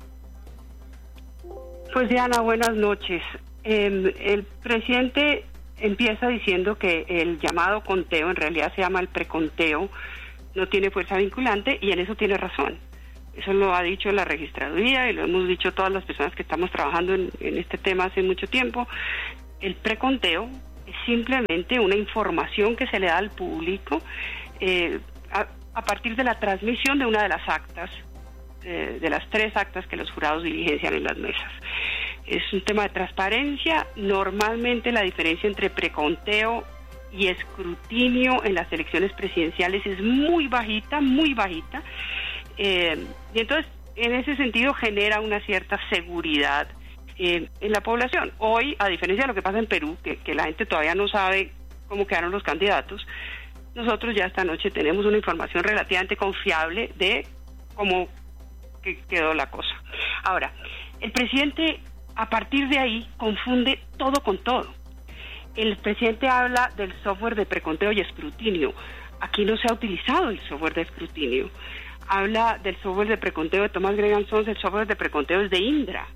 Pues Diana, buenas noches. El presidente empieza diciendo que el llamado conteo, en realidad se llama el preconteo, no tiene fuerza vinculante, y en eso tiene razón. Eso lo ha dicho la registraduría y lo hemos dicho todas las personas que estamos trabajando en este tema hace mucho tiempo. El preconteo es simplemente una información que se le da al público a partir de la transmisión de una de las actas, de las 3 actas que los jurados diligencian en las mesas. Es un tema de transparencia. Normalmente la diferencia entre preconteo y escrutinio en las elecciones presidenciales es muy bajita, muy bajita. Y entonces, en ese sentido, genera una cierta seguridad en la población. Hoy, a diferencia de lo que pasa en Perú, que la gente todavía no sabe cómo quedaron los candidatos, nosotros ya esta noche tenemos una información relativamente confiable de cómo quedó la cosa. Ahora, el presidente, a partir de ahí, confunde todo con todo. El presidente habla del software de preconteo y escrutinio. Aquí no se ha utilizado el software de escrutinio. Habla del software de preconteo de Thomas Gregg & Sons, el software de preconteo es de Indra.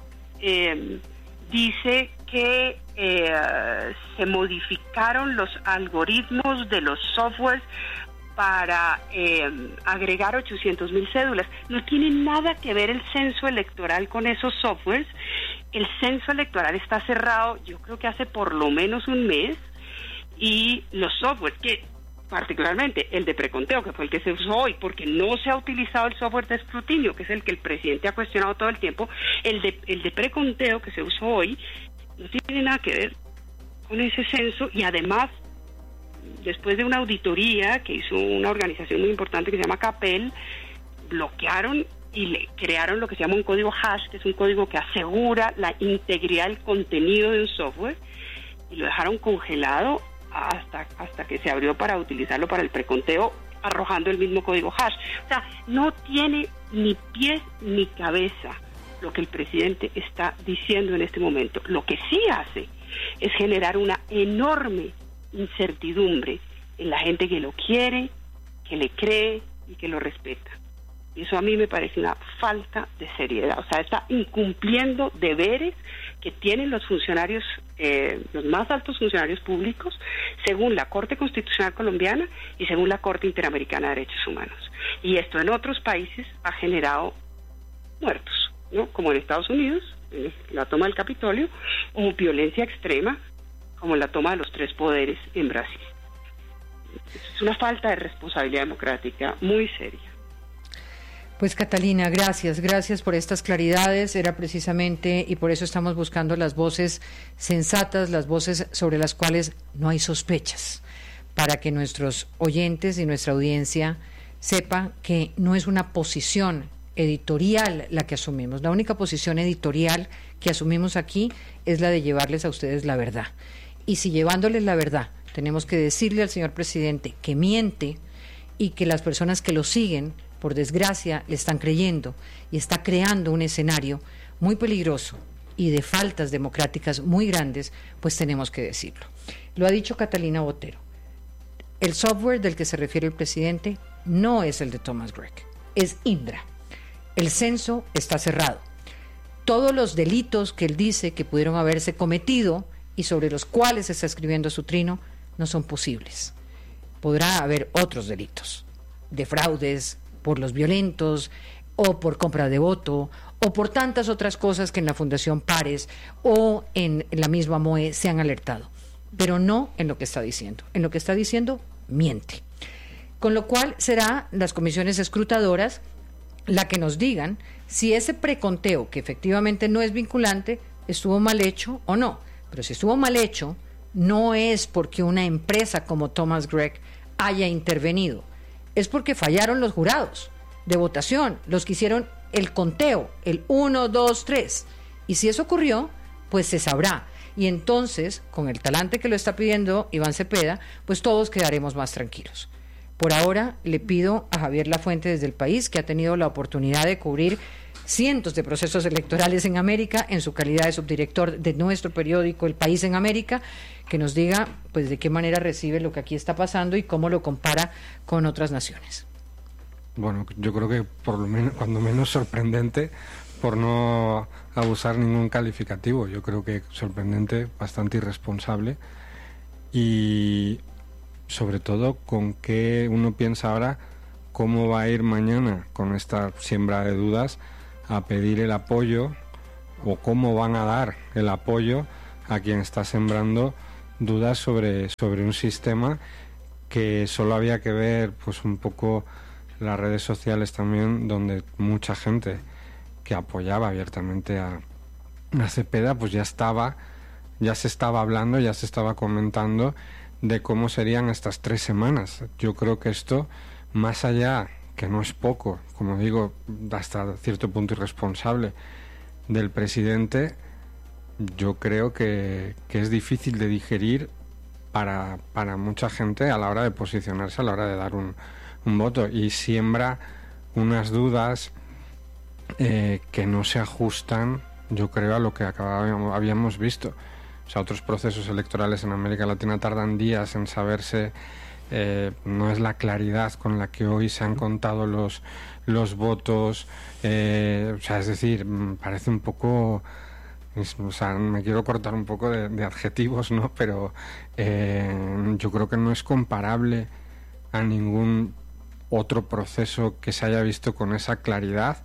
Dice que se modificaron los algoritmos de los softwares para agregar 800,000 cédulas. No tiene nada que ver el censo electoral con esos softwares. El censo electoral está cerrado, yo creo que hace por lo menos un mes, y los softwares, que particularmente el de preconteo, que fue el que se usó hoy, porque no se ha utilizado el software de escrutinio, que es el que el presidente ha cuestionado todo el tiempo, el de preconteo que se usó hoy no tiene nada que ver con ese censo, y además, después de una auditoría que hizo una organización muy importante que se llama CAPEL, bloquearon y le crearon lo que se llama un código hash, que es un código que asegura la integridad del contenido de un software, y lo dejaron congelado hasta que se abrió para utilizarlo para el preconteo, arrojando el mismo código hash. O sea, no tiene ni pies ni cabeza lo que el presidente está diciendo en este momento. Lo que sí hace es generar una enorme incertidumbre en la gente que lo quiere, que le cree y que lo respeta. Y eso a mí me parece una falta de seriedad. O sea, está incumpliendo deberes que tienen los funcionarios, los más altos funcionarios públicos, según la Corte Constitucional Colombiana y según la Corte Interamericana de Derechos Humanos. Y esto en otros países ha generado muertos, ¿no? Como en Estados Unidos, en la toma del Capitolio, o violencia extrema, como en la toma de los 3 poderes en Brasil. Es una falta de responsabilidad democrática muy seria. Pues Catalina, gracias por estas claridades. Era precisamente, y por eso estamos buscando las voces sensatas, las voces sobre las cuales no hay sospechas, para que nuestros oyentes y nuestra audiencia sepa que no es una posición editorial la que asumimos. La única posición editorial que asumimos aquí es la de llevarles a ustedes la verdad. Y si llevándoles la verdad tenemos que decirle al señor presidente que miente y que las personas que lo siguen, por desgracia, le están creyendo y está creando un escenario muy peligroso y de faltas democráticas muy grandes, pues tenemos que decirlo. Lo ha dicho Catalina Botero. El software del que se refiere el presidente no es el de Thomas Gregg, es Indra. El censo está cerrado. Todos los delitos que él dice que pudieron haberse cometido y sobre los cuales está escribiendo su trino no son posibles. Podrá haber otros delitos, de fraudes, por los violentos, o por compra de voto, o por tantas otras cosas que en la Fundación Pares o en la misma MOE se han alertado, pero no en lo que está diciendo. En lo que está diciendo, miente. Con lo cual será las comisiones escrutadoras la que nos digan si ese preconteo, que efectivamente no es vinculante, estuvo mal hecho o no. Pero si estuvo mal hecho, no es porque una empresa como Thomas Gregg haya intervenido, es porque fallaron los jurados de votación, los que hicieron el conteo, el 1, 2, 3. Y si eso ocurrió, pues se sabrá. Y entonces, con el talante que lo está pidiendo Iván Cepeda, pues todos quedaremos más tranquilos. Por ahora, le pido a Javier Lafuente desde El País, que ha tenido la oportunidad de cubrir cientos de procesos electorales en América, en su calidad de subdirector de nuestro periódico El País en América, que nos diga pues de qué manera recibe lo que aquí está pasando y cómo lo compara con otras naciones. bueno, yo creo que por lo menos, cuando menos sorprendente, por no abusar ningún calificativo. Yo creo que sorprendente, bastante irresponsable, y sobre todo con qué uno piensa ahora cómo va a ir mañana con esta siembra de dudas a pedir el apoyo, o cómo van a dar el apoyo a quien está sembrando dudas sobre un sistema que solo había que ver pues un poco las redes sociales también, donde mucha gente que apoyaba abiertamente a Cepeda pues ya se estaba hablando, ya se estaba comentando de cómo serían estas 3 semanas. Yo creo que esto, más allá, que no es poco, como digo, hasta cierto punto irresponsable del presidente, yo creo que es difícil de digerir para mucha gente a la hora de posicionarse, a la hora de dar un voto, y siembra unas dudas que no se ajustan, yo creo, a lo que habíamos visto. O sea, otros procesos electorales en América Latina tardan días en saberse. No es la claridad con la que hoy se han contado los votos. O sea, es decir, parece un poco... O sea, me quiero cortar un poco de adjetivos, ¿no? Pero yo creo que no es comparable a ningún otro proceso que se haya visto con esa claridad.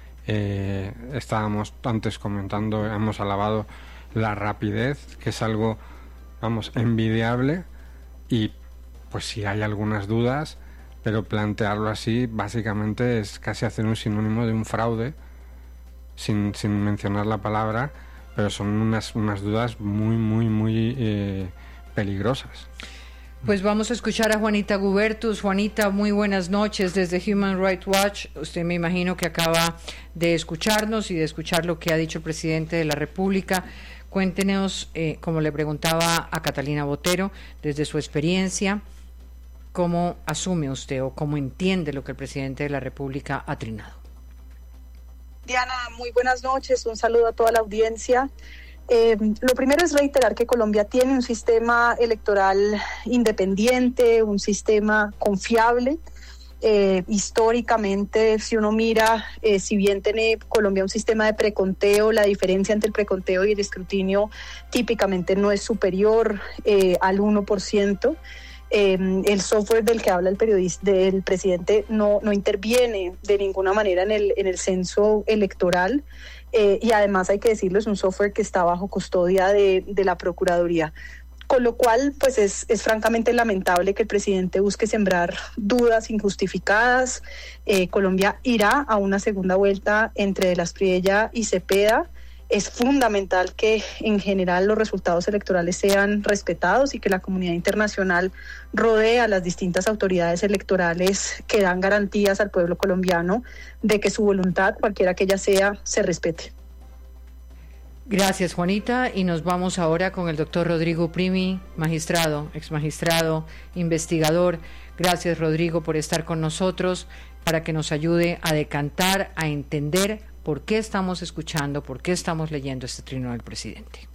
Estábamos antes comentando, hemos alabado la rapidez, que es algo, vamos, envidiable, y pues sí hay algunas dudas, pero plantearlo así básicamente es casi hacer un sinónimo de un fraude, sin mencionar la palabra, pero son unas dudas muy peligrosas. Pues vamos a escuchar a Juanita Gubertus. Juanita, muy buenas noches desde Human Rights Watch. Usted, me imagino que acaba de escucharnos y de escuchar lo que ha dicho el presidente de la República. Cuéntenos, como le preguntaba a Catalina Botero, desde su experiencia, ¿cómo asume usted o cómo entiende lo que el presidente de la República ha trinado? Diana, muy buenas noches. Un saludo a toda la audiencia. Lo primero es reiterar que Colombia tiene un sistema electoral independiente, un sistema confiable. Históricamente, si uno mira, si bien tiene Colombia un sistema de preconteo, la diferencia entre el preconteo y el escrutinio típicamente no es superior al 1%. El software del que habla del presidente no interviene de ninguna manera en el censo electoral. Y además, hay que decirlo, es un software que está bajo custodia de la Procuraduría. Con lo cual, pues es francamente lamentable que el presidente busque sembrar dudas injustificadas. Colombia irá a una segunda vuelta entre De la Espriella y Cepeda. Es fundamental que en general los resultados electorales sean respetados y que la comunidad internacional rodee a las distintas autoridades electorales que dan garantías al pueblo colombiano de que su voluntad, cualquiera que ella sea, se respete. Gracias, Juanita, y nos vamos ahora con el doctor Rodrigo Primi, magistrado, exmagistrado, investigador. Gracias, Rodrigo, por estar con nosotros para que nos ayude a decantar, a entender por qué estamos escuchando, por qué estamos leyendo este trino del presidente.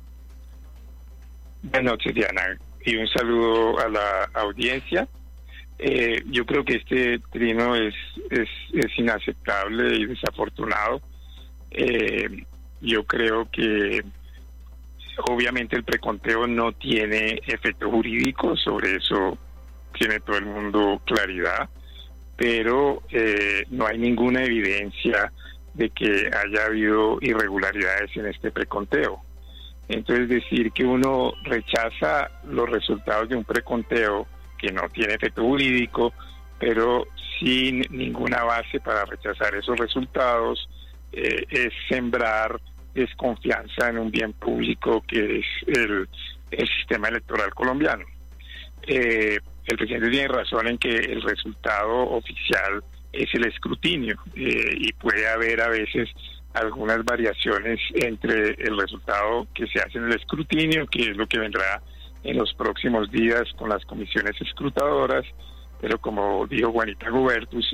Buenas noches, Diana, y un saludo a la audiencia. Yo creo que este trino es inaceptable y desafortunado. Yo creo que obviamente el preconteo no tiene efecto jurídico, sobre eso tiene todo el mundo claridad, pero no hay ninguna evidencia de que haya habido irregularidades en este preconteo. Entonces, decir que uno rechaza los resultados de un preconteo que no tiene efecto jurídico, pero sin ninguna base para rechazar esos resultados, es sembrar desconfianza en un bien público que es el sistema electoral colombiano. El presidente tiene razón en que el resultado oficial es el escrutinio, y puede haber a veces algunas variaciones entre el resultado que se hace en el escrutinio, que es lo que vendrá en los próximos días con las comisiones escrutadoras, pero como dijo Juanita Gubertus,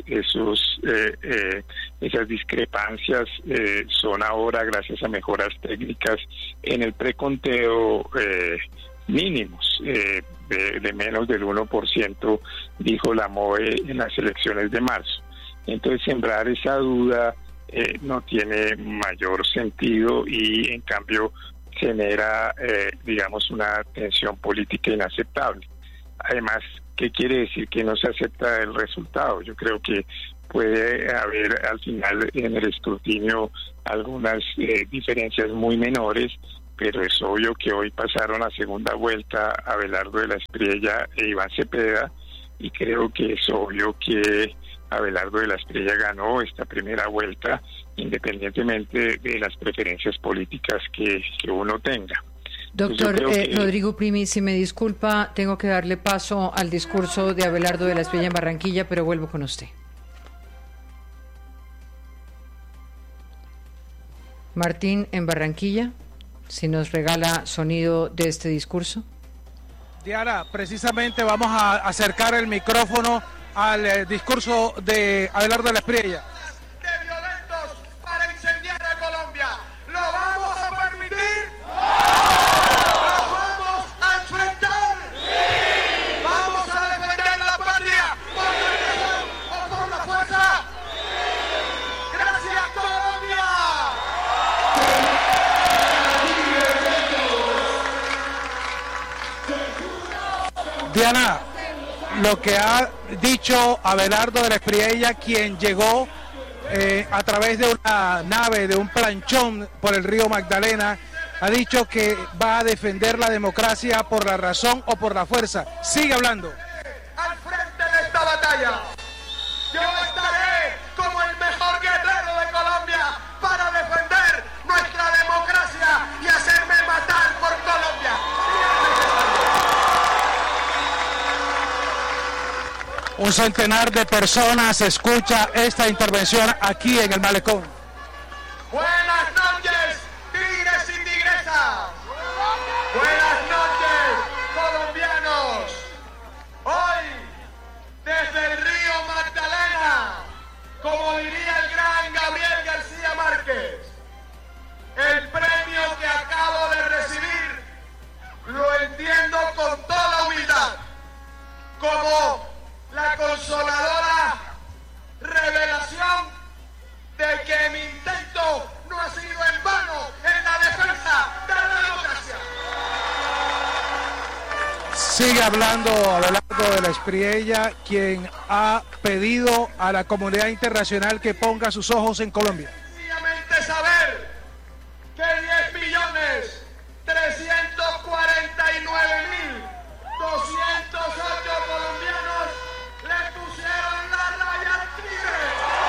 esas discrepancias son ahora, gracias a mejoras técnicas en el preconteo, mínimos, de menos del 1%, dijo la MOE en las elecciones de marzo. Entonces sembrar esa duda no tiene mayor sentido y en cambio genera, digamos, una tensión política inaceptable. Además, ¿qué quiere decir que no se acepta el resultado? Yo creo que puede haber al final en el escrutinio algunas diferencias muy menores, pero es obvio que hoy pasaron a segunda vuelta Abelardo de la Espriella e Iván Cepeda, y creo que es obvio que Abelardo de la Espriella ganó esta primera vuelta, independientemente de las preferencias políticas que uno tenga. Doctor Rodrigo Primi, si me disculpa, tengo que darle paso al discurso de Abelardo de la Espriella en Barranquilla, pero vuelvo con usted. Martín, en Barranquilla, si nos regala sonido de este discurso. Diana, precisamente vamos a acercar el micrófono al discurso de Abelardo de la Espriella. De violentos para incendiar a Colombia. ¿Lo vamos a permitir? ¿Lo vamos a enfrentar? ¡Sí! ¿Vamos a defender la patria por la razón o por la fuerza? ¡Gracias, Colombia! Diana, lo que ha dicho Abelardo de la Espriella, quien llegó a través de una nave, de un planchón por el río Magdalena, ha dicho que va a defender la democracia por la razón o por la fuerza. Sigue hablando. Al frente de esta batalla, yo estaré como el mejor guerrero de Colombia para defender nuestra democracia y hacerme matar por Colombia. Un centenar de personas escucha esta intervención aquí en el Malecón. Buenas noches, tigres y tigresas. Buenas noches, colombianos. Hoy, desde el río Magdalena, como diría el gran Gabriel García Márquez, el premio que acabo de recibir lo entiendo con toda humildad, como la consoladora revelación de que mi intento no ha sido en vano en la defensa de la democracia. Sigue hablando Abelardo de la Espriella, quien ha pedido a la comunidad internacional que ponga sus ojos en Colombia. Sencillamente saber que 10.349.208 colombianos le pusieron la raya al tigre.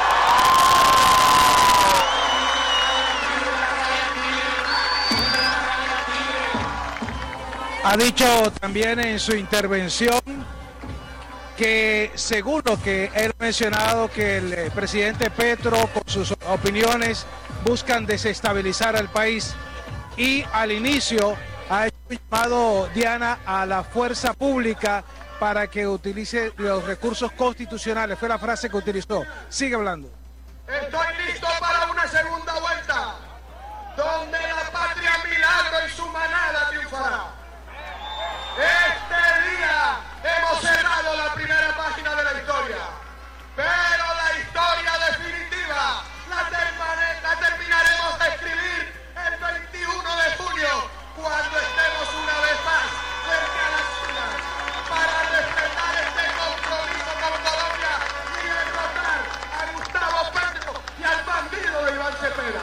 Ha dicho también en su intervención que, según lo que él ha mencionado, que el presidente Petro, con sus opiniones, buscan desestabilizar al país, y al inicio ha hecho un llamado, Diana, a la fuerza pública para que utilice los recursos constitucionales. Fue la frase que utilizó. Sigue hablando. Estoy listo para una segunda vuelta, donde la patria milagro y su manada triunfará. Este día hemos cerrado la primera página de la historia, pero la historia definitiva la terminaremos de escribir el 21 de junio, cuando estemos una vez más frente a las urnas para respetar este compromiso con Colombia y derrotar a Gustavo Petro y al bandido de Iván Cepeda.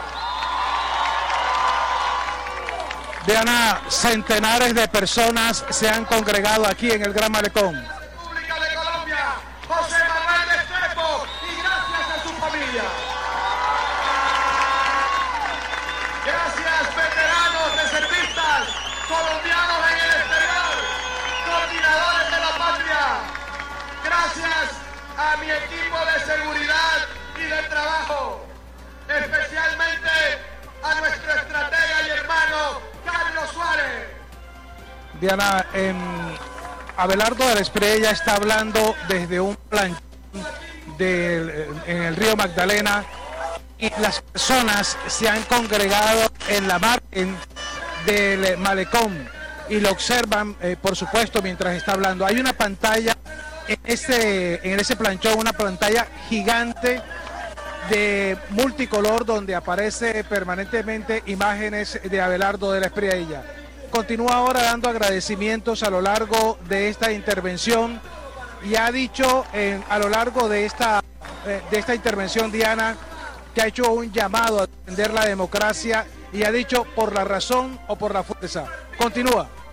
Diana, centenares de personas se han congregado aquí en el Gran Malecón. República de Colombia, José Manuel Restrepo, y gracias a su familia. Gracias, veteranos reservistas, colombianos en el exterior, coordinadores de la patria. Gracias a mi equipo de seguridad y de trabajo, especialmente a nuestro estratega y hermano Carlos Suárez. Diana, Abelardo de la Espriella está hablando desde un planchón en el río Magdalena, y las personas se han congregado en la margen del Malecón y lo observan, por supuesto, mientras está hablando. Hay una pantalla en ese planchón una pantalla gigante de multicolor donde aparece permanentemente imágenes de Abelardo de la Espriella. Continúa ahora dando agradecimientos a lo largo de esta intervención y ha dicho a lo largo de esta intervención, Diana, que ha hecho un llamado a defender la democracia y ha dicho por la razón o por la fuerza. Continúa.